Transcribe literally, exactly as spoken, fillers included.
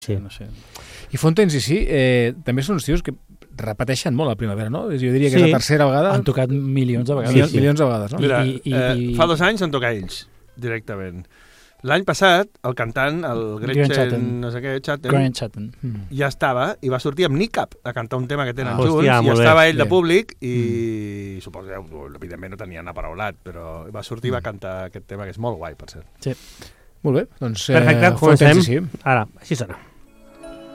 Sí. No sé. I Fontaines i sí, eh, també són uns tios que repeteixen molt a primavera, no? Jo diria que Sí. és la tercera vegada. Han tocat milions de vegades. Milions, sí. milions de vegades, no? Mira, I- i- eh, i- fa dos anys han tocat ells, directament. L'any passat, el cantant, el Grant Gretchen, Chatham. no sé què, Chatham, Grant Chatham. Mm. ja estava i va sortir amb Nick-Up a cantar un tema que tenen Ah, junts, hòstia, i molt bé. estava ell de Bé. públic i mm. suposeu, evidentment no tenia aparaulat, però va sortir i va cantar aquest tema que és molt guai, per cert. Sí. Molt bé, doncs... Perfecte, eh, Fontaines comencem. i sí. Ara, així sona.